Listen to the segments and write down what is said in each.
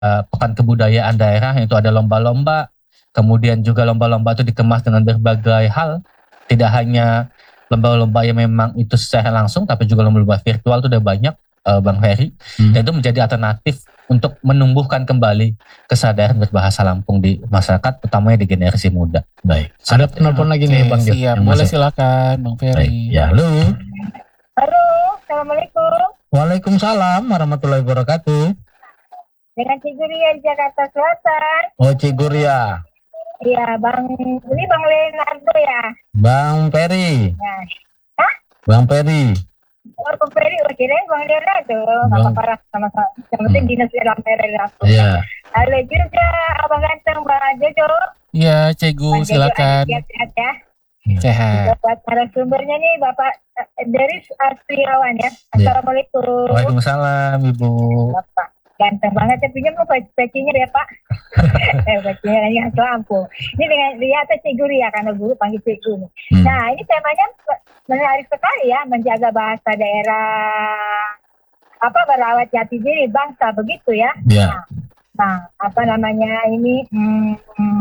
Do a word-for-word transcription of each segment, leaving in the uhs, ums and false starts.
uh, pekan kebudayaan daerah, itu ada lomba-lomba. Kemudian juga lomba-lomba itu dikemas dengan berbagai hal. Tidak hanya lomba-lomba yang memang itu secara langsung, tapi juga lomba-lomba virtual itu udah banyak, uh, Bang Ferry. Hmm. Dan itu menjadi alternatif untuk menumbuhkan kembali kesadaran berbahasa Lampung di masyarakat, utamanya di generasi muda. Baik. Ada penelpon lagi nih Bang Jo. Siap, boleh masuk. Silakan Bang Ferry. Ya, halo. Halo, Assalamualaikum. Waalaikumsalam warahmatullahi wabarakatuh. Dengan Cik Guria di Jakarta Selatan. Oh, Cik Guria. Iya, Bang, ini Bang Leonardo ya? Bang Ferry. Ya. Hah? Bang Ferry. Oh, Bang Ferry, oh kirain Bang Leonardo. Bang. Gak parah sama-sama. Yang penting hmm. dinas dalam Ferry langsung. Iya. Halo juga, Abang Ganteng, Bang Jojo. Iya, Cikgu, silakan. Sehat ya. Sehat. Buat narasumbernya nih Bapak dari Astriawan ya. Assalamualaikum. Waalaikumsalam Ibu. Bapak ganteng banget ya, pinjam mau pecinya ya Pak. eh pecinya lagi khas Lampung. Ini dengan di atas Cik Guri ya, karena guru panggil Cik Guri. Hmm. Nah ini temanya menarik sekali ya, menjaga bahasa daerah, apa merawat jati diri bangsa begitu ya. Yeah. Nah, nah apa namanya ini hmm,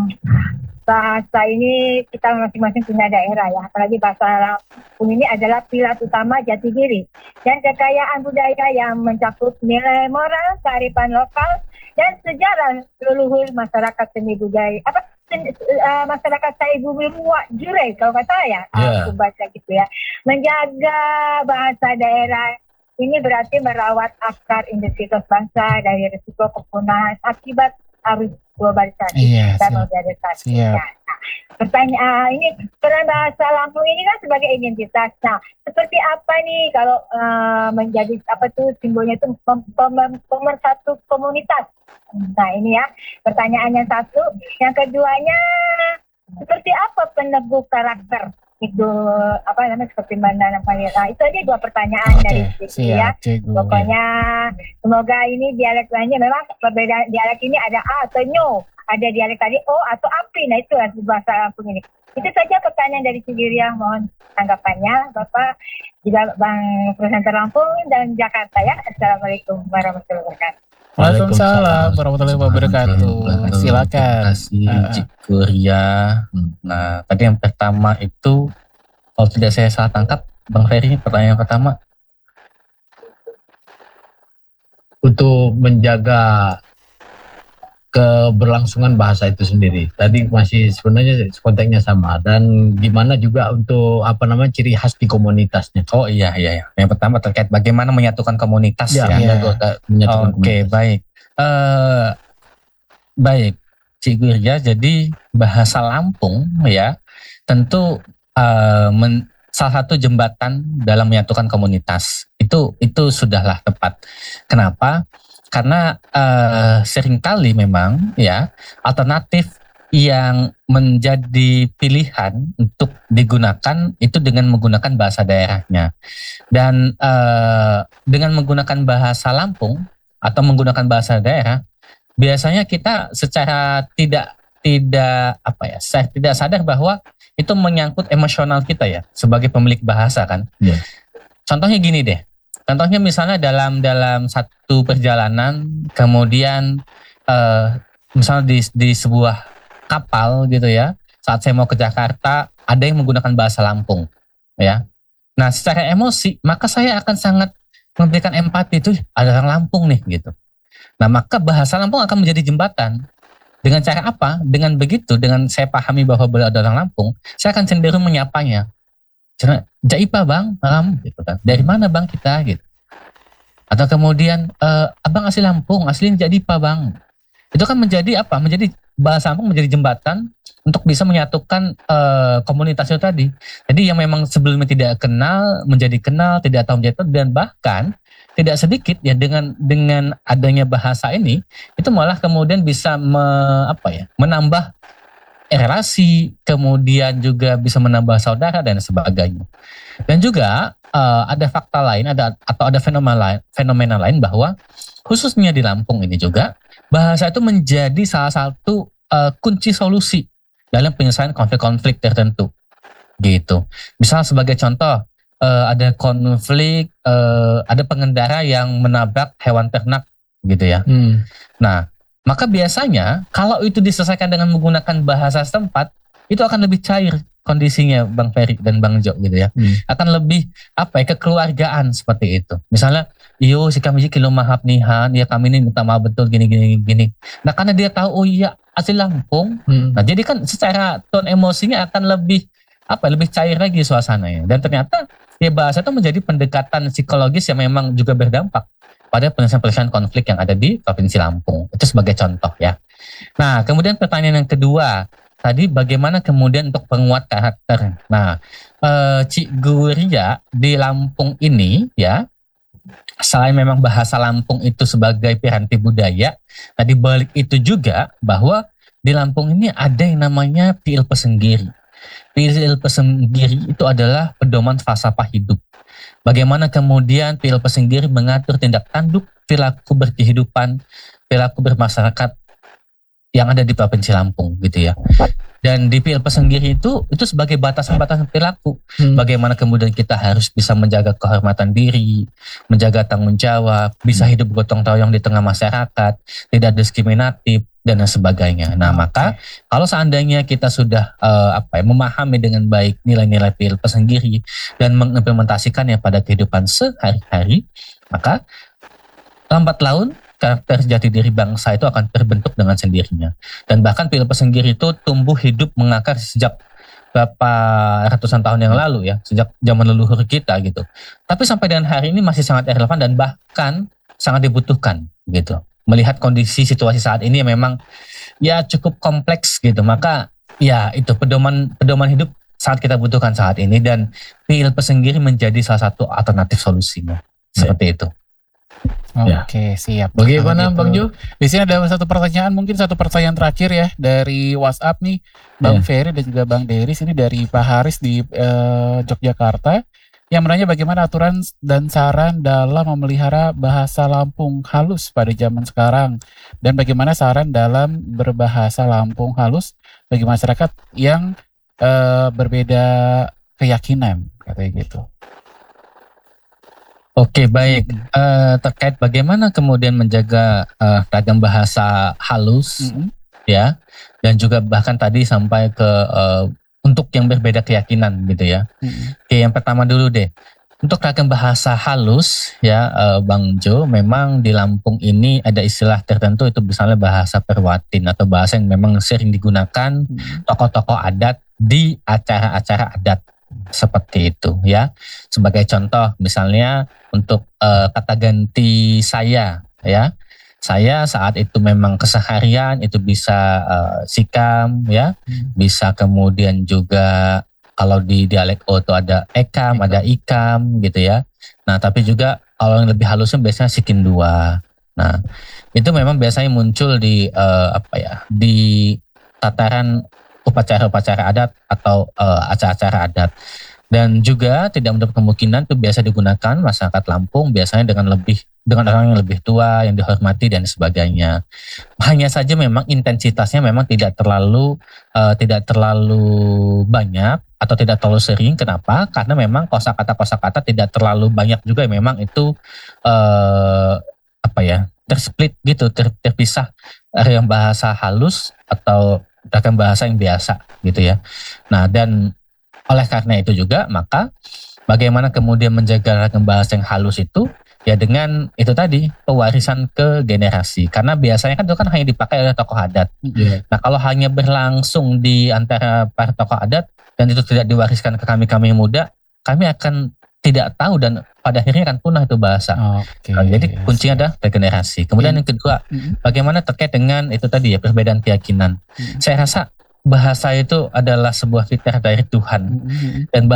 bahasa ini kita masing-masing punya daerah ya, apalagi bahasa Lampung ini adalah pilar utama jati diri dan kekayaan budaya yang mencakup nilai moral, kearifan lokal dan sejarah leluhur masyarakat seni budaya apa sen, uh, masyarakat Saibu Muak Jure kalau kata ya, yeah. aku baca gitu ya. Menjaga bahasa daerah ini berarti merawat akar identitas bangsa dari risiko kepunahan akibat arus globalisasi iya, dan modernisasi. Nah, pertanyaan ini peran bahasa Lampung ini kan sebagai identitas. Nah, seperti apa nih kalau uh, menjadi apa tuh simbolnya itu pemersatu komunitas? Nah, ini ya pertanyaan yang satu. Yang keduanya, seperti apa peneguh karakter? Itu apa namanya seperti mana namanya? Nah, itu aja dua pertanyaan okay, dari sini ya. Cikgu. Pokoknya semoga ini dialek lainnya memang berbeda, dialek ini ada A atau Nyo, ada dialek tadi O atau Api. Nah itu bahasa Lampung ini. Itu saja pertanyaan dari Cigiria, mohon tanggapannya Bapak juga Bang Presenter Lampung dan Jakarta ya. Assalamualaikum warahmatullahi wabarakatuh. Waalaikumsalam warahmatullahi wabarakatuh. Silakan. Terima kasih Cik Guria. Nah, tadi yang pertama itu kalau tidak saya salah tangkap, Bang Ferry, pertanyaan pertama untuk menjaga keberlangsungan bahasa itu sendiri. Tadi masih sebenarnya konteksnya sama, dan gimana juga untuk apa namanya ciri khas di komunitasnya. Oh iya iya, iya. Yang pertama terkait bagaimana menyatukan komunitas ya. ya. ya. Oke okay, baik. Uh, baik, Cik Gurja. Jadi bahasa Lampung ya tentu uh, men, salah satu jembatan dalam menyatukan komunitas. Itu itu sudahlah tepat. Kenapa? Karena uh, seringkali memang ya alternatif yang menjadi pilihan untuk digunakan itu dengan menggunakan bahasa daerahnya. Dan uh, dengan menggunakan bahasa Lampung atau menggunakan bahasa daerah, biasanya kita secara tidak tidak apa ya, saya tidak sadar bahwa itu menyangkut emosional kita ya sebagai pemilik bahasa kan. Yeah. Contohnya gini deh. Contohnya misalnya dalam dalam satu perjalanan, kemudian uh, misalnya di, di sebuah kapal gitu ya, saat saya mau ke Jakarta, ada yang menggunakan bahasa Lampung, ya. Nah, secara emosi, maka saya akan sangat memberikan empati, itu ada orang Lampung nih gitu. Nah, maka bahasa Lampung akan menjadi jembatan. Dengan cara apa? Dengan begitu, dengan saya pahami bahwa beliau ada orang Lampung, saya akan cenderung menyapanya. Jaipa bang, malam gitu kan. Dari mana bang kita gitu. Atau kemudian e, abang asli Lampung, asli Jaipa bang. Itu kan menjadi apa? Menjadi bahasa Lampung menjadi jembatan untuk bisa menyatukan e, komunitas itu tadi. Jadi yang memang sebelumnya tidak kenal menjadi kenal, tidak tahu menjadi tahu, dan bahkan tidak sedikit ya dengan dengan adanya bahasa ini itu malah kemudian bisa me, apa ya? menambah relasi, kemudian juga bisa menambah saudara dan sebagainya. Dan juga uh, ada fakta lain, ada atau ada fenomena lain, fenomena lain bahwa khususnya di Lampung ini juga bahasa itu menjadi salah satu uh, kunci solusi dalam penyelesaian konflik-konflik tertentu. Gitu. Misal sebagai contoh, uh, ada konflik, uh, ada pengendara yang menabrak hewan ternak, gitu ya. Hmm. Nah, Maka biasanya kalau itu diselesaikan dengan menggunakan bahasa setempat, itu akan lebih cair kondisinya Bang Ferry dan Bang Jo gitu ya. Hmm. Akan lebih apa ya, kekeluargaan seperti itu. Misalnya, iyo si kami kilo mahap nihan, ya kami ini minta maaf betul gini gini gini. Nah karena dia tahu oh iya asli Lampung. Hmm. Nah jadi kan secara tone emosinya akan lebih apa lebih cair lagi suasananya. Dan ternyata ya bahasa itu menjadi pendekatan psikologis yang memang juga berdampak pada penyelesaian konflik yang ada di Provinsi Lampung. Itu sebagai contoh ya. Nah, kemudian pertanyaan yang kedua, tadi bagaimana kemudian untuk penguat karakter. Nah, eh, Cik Guria di Lampung ini ya, selain memang bahasa Lampung itu sebagai piranti budaya, nah di balik itu juga bahwa di Lampung ini ada yang namanya Pil Pesenggiri. Pil Pesenggiri itu adalah pedoman falsafah hidup. Bagaimana kemudian Pil Pesenggiri mengatur tindak tanduk, perilaku berkehidupan, perilaku bermasyarakat yang ada di Provinsi Lampung gitu ya. Dan di Pil Pesenggiri itu itu sebagai batasan-batasan perilaku. Hmm. Bagaimana kemudian kita harus bisa menjaga kehormatan diri, menjaga tanggung jawab, bisa hidup gotong royong di tengah masyarakat, tidak diskriminatif dan lain sebagainya. Nah, maka kalau seandainya kita sudah uh, apa ya, memahami dengan baik nilai-nilai Pil Pesenggiri dan mengimplementasikannya pada kehidupan sehari-hari, maka lambat laun karakter jati diri bangsa itu akan terbentuk dengan sendirinya. Dan bahkan Pil Pesenggiri itu tumbuh hidup mengakar sejak berapa ratusan tahun yang lalu ya, sejak zaman leluhur kita gitu. Tapi sampai dengan hari ini masih sangat relevan dan bahkan sangat dibutuhkan gitu. Melihat kondisi situasi saat ini yang memang ya cukup kompleks gitu, maka ya itu pedoman pedoman hidup sangat kita butuhkan saat ini dan Pil Pesenggiri menjadi salah satu alternatif solusinya. Seperti itu. Oke, ya. Siap. Bagaimana Bang Jo? Di sini ada satu pertanyaan, mungkin satu pertanyaan terakhir ya dari WhatsApp nih, Bang yeah. Ferry dan juga Bang Deris. Ini dari Pak Haris di uh, Yogyakarta yang menanya bagaimana aturan dan saran dalam memelihara bahasa Lampung halus pada zaman sekarang dan bagaimana saran dalam berbahasa Lampung halus bagi masyarakat yang uh, berbeda keyakinan, katanya gitu. Oke, baik. Uh, terkait bagaimana kemudian menjaga uh, ragam bahasa halus, mm-hmm. ya, dan juga bahkan tadi sampai ke uh, untuk yang berbeda keyakinan, gitu ya. Mm-hmm. Oke, yang pertama dulu deh. Untuk ragam bahasa halus, ya, uh, Bang Jo, memang di Lampung ini ada istilah tertentu itu misalnya bahasa perwatin atau bahasa yang memang sering digunakan mm-hmm. tokoh-tokoh adat di acara-acara adat. Seperti itu ya. Sebagai contoh misalnya untuk uh, kata ganti saya ya. Saya saat itu memang keseharian itu bisa uh, sikam ya. Hmm. Bisa kemudian juga kalau di dialek O itu ada ekam, ekam, ada ikam gitu ya. Nah, tapi juga kalau yang lebih halusnya biasanya sikin dua. Nah, itu memang biasanya muncul di uh, apa ya? Di tataran upacara-upacara adat atau uh, acara-acara adat. Dan juga tidak menutup kemungkinan itu biasa digunakan masyarakat Lampung biasanya dengan lebih dengan orang yang lebih tua, yang dihormati dan sebagainya. Hanya saja memang intensitasnya memang tidak terlalu uh, tidak terlalu banyak atau tidak terlalu sering. Kenapa? Karena memang kosakata-kosakata tidak terlalu banyak juga memang itu uh, apa ya? tersplit gitu, ter, terpisah dari yang bahasa halus atau ragam bahasa yang biasa gitu ya. Nah, dan oleh karena itu juga maka bagaimana kemudian menjaga ragam bahasa yang halus itu ya dengan itu tadi pewarisan ke generasi. Karena biasanya kan itu kan hanya dipakai oleh tokoh adat. Yeah. Nah, kalau hanya berlangsung di antara para tokoh adat dan itu tidak diwariskan ke kami-kami muda, kami akan tidak tahu dan pada akhirnya akan punah itu bahasa. Okay. Nah, jadi kuncinya adalah regenerasi. Kemudian yeah. yang kedua, mm-hmm. bagaimana terkait dengan itu tadi ya perbedaan keyakinan. Mm-hmm. Saya rasa bahasa itu adalah sebuah fitrah dari Tuhan mm-hmm. dan